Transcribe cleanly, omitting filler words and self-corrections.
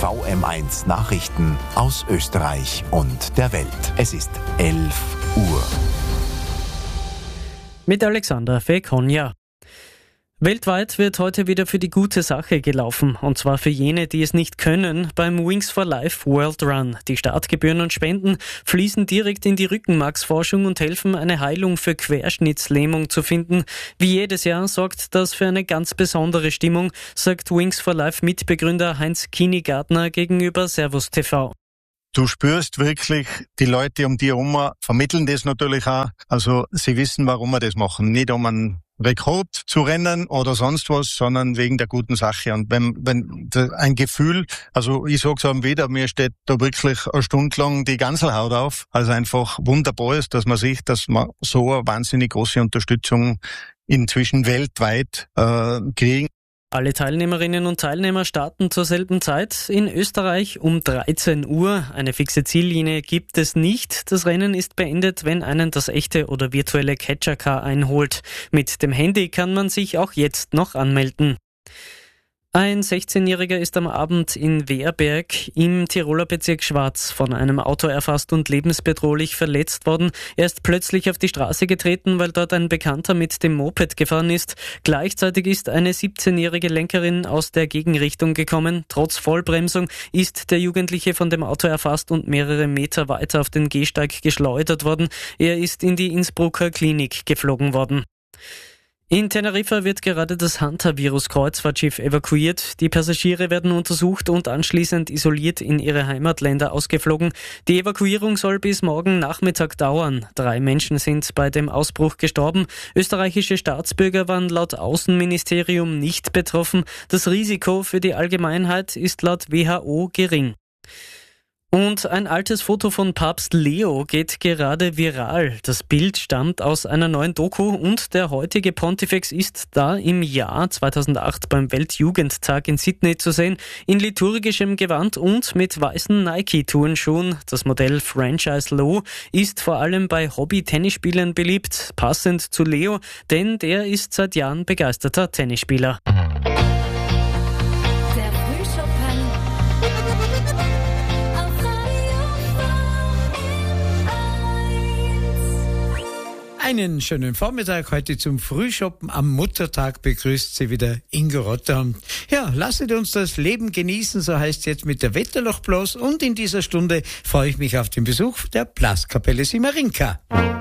VM1 Nachrichten aus Österreich und der Welt. Es ist 11 Uhr. Mit Alexander Fekonja. Weltweit wird heute wieder für die gute Sache gelaufen, und zwar für jene, die es nicht können, beim Wings for Life World Run. Die Startgebühren und Spenden fließen direkt in die Rückenmarksforschung und helfen, eine Heilung für Querschnittslähmung zu finden. Wie jedes Jahr sorgt das für eine ganz besondere Stimmung, sagt Wings for Life Mitbegründer Heinz Kienigartner gegenüber Servus TV. Du spürst wirklich, die Leute um dich herum vermitteln das natürlich auch. Also sie wissen, warum wir das machen. Nicht um einen Rekord zu rennen oder sonst was, sondern wegen der guten Sache. Und wenn ein Gefühl, also ich sag's auch wieder, mir steht da wirklich eine Stunde lang die Ganselhaut auf. Also einfach wunderbar ist, dass man sieht, dass man so eine wahnsinnig große Unterstützung inzwischen weltweit kriegen. Alle Teilnehmerinnen und Teilnehmer starten zur selben Zeit in Österreich um 13 Uhr. Eine fixe Ziellinie gibt es nicht. Das Rennen ist beendet, wenn einen das echte oder virtuelle Catcher-Car einholt. Mit dem Handy kann man sich auch jetzt noch anmelden. Ein 16-Jähriger ist am Abend in Wehrberg im Tiroler Bezirk Schwarz von einem Auto erfasst und lebensbedrohlich verletzt worden. Er ist plötzlich auf die Straße getreten, weil dort ein Bekannter mit dem Moped gefahren ist. Gleichzeitig ist eine 17-jährige Lenkerin aus der Gegenrichtung gekommen. Trotz Vollbremsung ist der Jugendliche von dem Auto erfasst und mehrere Meter weiter auf den Gehsteig geschleudert worden. Er ist in die Innsbrucker Klinik geflogen worden. In Teneriffa wird gerade das Hantavirus-Kreuzfahrtschiff evakuiert. Die Passagiere werden untersucht und anschließend isoliert in ihre Heimatländer ausgeflogen. Die Evakuierung soll bis morgen Nachmittag dauern. 3 Menschen sind bei dem Ausbruch gestorben. Österreichische Staatsbürger waren laut Außenministerium nicht betroffen. Das Risiko für die Allgemeinheit ist laut WHO gering. Und ein altes Foto von Papst Leo geht gerade viral. Das Bild stammt aus einer neuen Doku und der heutige Pontifex ist da im Jahr 2008 beim Weltjugendtag in Sydney zu sehen, in liturgischem Gewand und mit weißen Nike-Turnschuhen. Das Modell Franchise Low ist vor allem bei Hobby-Tennisspielern beliebt, passend zu Leo, denn der ist seit Jahren begeisterter Tennisspieler. Einen schönen Vormittag heute zum Frühschoppen. Am Muttertag begrüßt Sie wieder Ingo Rotter. Ja, lasset uns das Leben genießen, so heißt jetzt mit der Wetterloch bloß. Und in dieser Stunde freue ich mich auf den Besuch der Blaskapelle Simarinka.